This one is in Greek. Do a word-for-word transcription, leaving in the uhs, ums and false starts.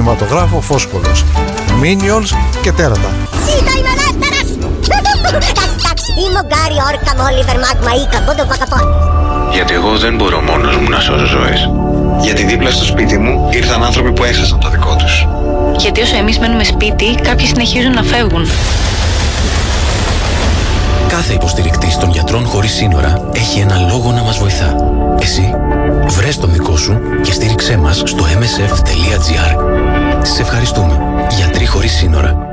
κινηματογράφο Φόσκολος, Minions και τέρατα. Ζήτω είμαι ελεύθερος! Εντάξει, είμαι ο Γκάρι Όρκα με Όλιβερ Μάγμα ή Καμπόντο Πακαπών. Γιατί εγώ δεν μπορώ μόνος μου να σώζω ζωές. Γιατί δίπλα στο σπίτι μου ήρθαν άνθρωποι που έχασαν το δικό τους. Γιατί όσο εμείς μένουμε σπίτι, κάποιοι συνεχίζουν να φεύγουν. Κάθε υποστηρικτής των Γιατρών Χωρίς Σύνορα έχει ένα λόγο να μας βοηθά. Εσύ, βρες τον δικό σου και στήριξέ μας στο εμ ες εφ τελεία τζι άρ. Σε ευχαριστούμε. Γιατροί Χωρίς Σύνορα.